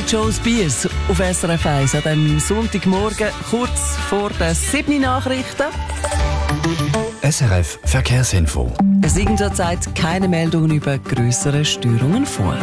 Joe Spears auf SRF 1 an diesem Sonntagmorgen, kurz vor den 7 Nachrichten. SRF Verkehrsinfo. Es liegen zurzeit keine Meldungen über grössere Störungen vor.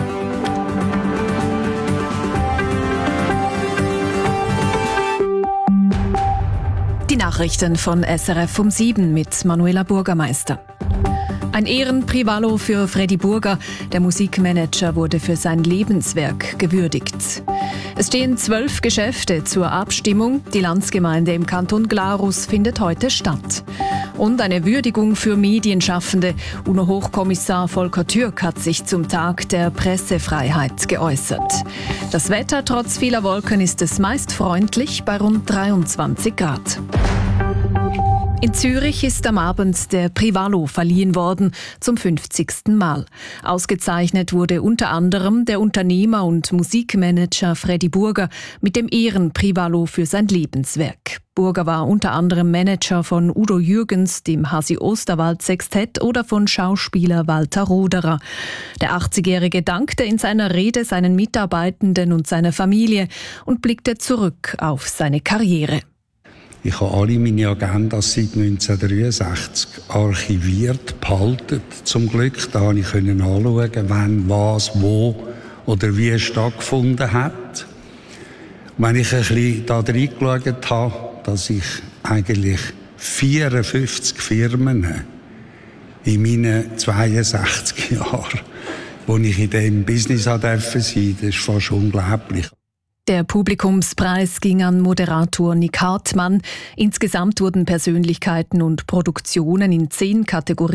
Die Nachrichten von SRF um 7 mit Manuela Burgermeister. Ein Ehrenprivalo für Freddy Burger. Der Musikmanager wurde für sein Lebenswerk gewürdigt. Es stehen 12 Geschäfte zur Abstimmung. Die Landsgemeinde im Kanton Glarus findet heute statt. Und eine Würdigung für Medienschaffende. UNO-Hochkommissar Volker Türk hat sich zum Tag der Pressefreiheit geäußert. Das Wetter trotz vieler Wolken ist es meist freundlich bei rund 23 Grad. In Zürich ist am Abend der Privalo verliehen worden, zum 50. Mal. Ausgezeichnet wurde unter anderem der Unternehmer und Musikmanager Freddy Burger mit dem Ehrenprivalo für sein Lebenswerk. Burger war unter anderem Manager von Udo Jürgens, dem Hasi-Osterwald-Sextett oder von Schauspieler Walter Roderer. Der 80-Jährige dankte in seiner Rede seinen Mitarbeitenden und seiner Familie und blickte zurück auf seine Karriere. Ich habe alle meine Agendas seit 1963 archiviert, behalten, zum Glück. Da konnte ich anschauen, wann, was, wo oder wie stattgefunden hat. Und wenn ich ein bisschen da reingeschaut habe, dass ich eigentlich 54 Firmen in meinen 62 Jahren, wo ich in diesem Business sein durfte, das ist fast unglaublich. Der Publikumspreis ging an Moderator Nick Hartmann. Insgesamt wurden Persönlichkeiten und Produktionen in 10 Kategorien